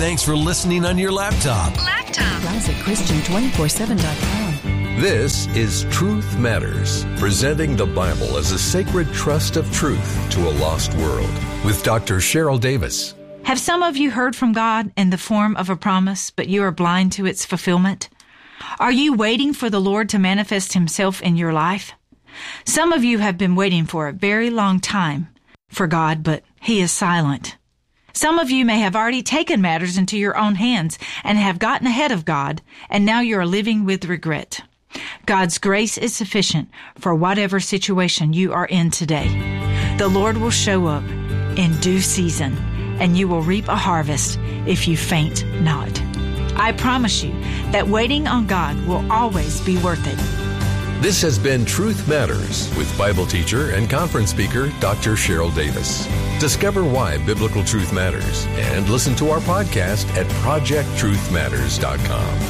thanks for listening on your laptop. ClassicChristian247.com. This is Truth Matters, presenting the Bible as a sacred trust of truth to a lost world, with Dr. Cheryl Davis. Have some of you heard from God in the form of a promise, but you are blind to its fulfillment? Are you waiting for the Lord to manifest Himself in your life? Some of you have been waiting for a very long time for God, but He is silent. Some of you may have already taken matters into your own hands and have gotten ahead of God, and now you are living with regret. God's grace is sufficient for whatever situation you are in today. The Lord will show up in due season, and you will reap a harvest if you faint not. I promise you that waiting on God will always be worth it. This has been Truth Matters with Bible teacher and conference speaker Dr. Cheryl Davis. Discover why biblical truth matters and listen to our podcast at projecttruthmatters.com.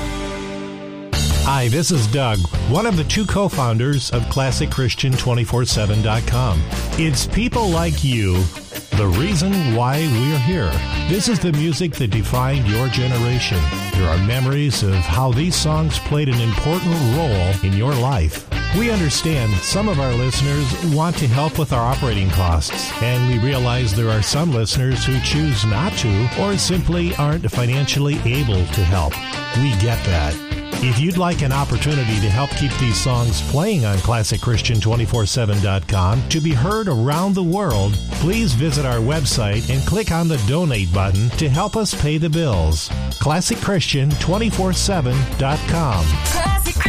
Hi, this is Doug, one of the two co-founders of ClassicChristian247.com. It's people like you, the reason why we're here. This is the music that defined your generation. There are memories of how these songs played an important role in your life. We understand some of our listeners want to help with our operating costs, and we realize there are some listeners who choose not to or simply aren't financially able to help. We get that. If you'd like an opportunity to help keep these songs playing on ClassicChristian247.com to be heard around the world, please visit our website and click on the donate button to help us pay the bills. ClassicChristian247.com.